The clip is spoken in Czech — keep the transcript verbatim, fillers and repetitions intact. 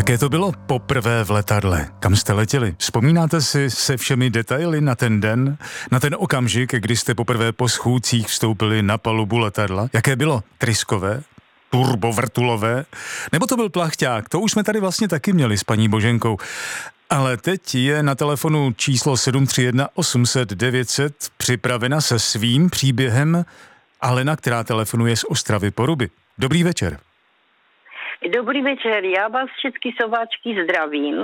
Jaké to bylo poprvé v letadle? Kam jste letěli? Vzpomínáte si se všemi detaily na ten den? Na ten okamžik, kdy jste poprvé po schůdcích vstoupili na palubu letadla? Jaké bylo? Tryskové? Turbovrtulové? Nebo to byl plachťák? To už jsme tady vlastně taky měli s paní Boženkou. Ale teď je na telefonu číslo sedm tři jedna osm set devět set připravena se svým příběhem Alena, která telefonuje z Ostravy Poruby. Dobrý večer. Dobrý večer, já vás všetky sováčky zdravím.